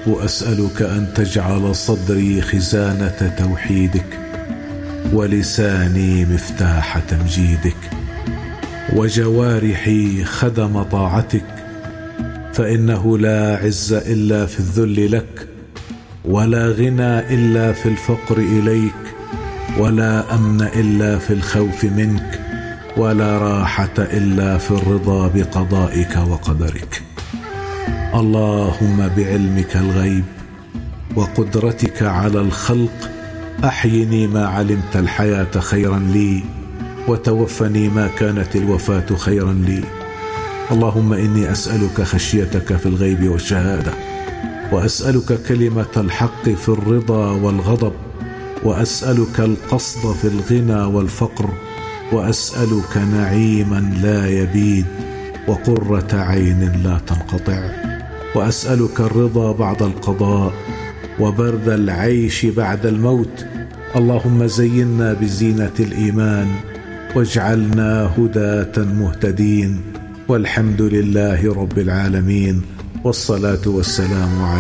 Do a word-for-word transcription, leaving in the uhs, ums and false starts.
رب أسألك أن تجعل صدري خزانة توحيدك، ولساني مفتاح تمجيدك، وجوارحي خدم طاعتك، فإنه لا عز إلا في الذل لك، ولا غنى إلا في الفقر إليك، ولا أمن إلا في الخوف منك، ولا راحة إلا في الرضا بقضائك وقدرك. اللهم بعلمك الغيب وقدرتك على الخلق أحيني ما علمت الحياة خيرا لي، وتوفني ما كانت الوفاة خيرا لي. اللهم إني أسألك خشيتك في الغيب والشهادة، وأسألك كلمة الحق في الرضا والغضب، وأسألك القصد في الغنى والفقر، وأسألك نعيما لا يبيد وقرة عين لا تنقطع، وأسألك الرضا بعد القضاء وبرد العيش بعد الموت. اللهم زينا بزينة الإيمان واجعلنا هداة مهتدين، والحمد لله رب العالمين، والصلاة والسلام على